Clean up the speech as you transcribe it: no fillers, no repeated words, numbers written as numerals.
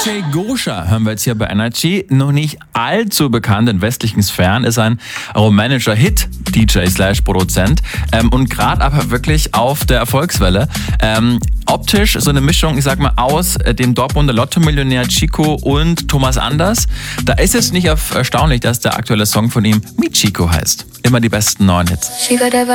DJ Gosha hören wir jetzt hier bei Energy. Noch nicht allzu bekannt in westlichen Sphären, ist ein rumänischer Hit-DJ/Produzent und gerade aber wirklich auf der Erfolgswelle. Optisch so eine Mischung, ich sag mal, aus dem Dortmunder Lotto-Millionär Chico und Thomas Anders. Da ist es nicht erstaunlich, dass der aktuelle Song von ihm Mi Chico heißt. Immer die besten neuen Hits.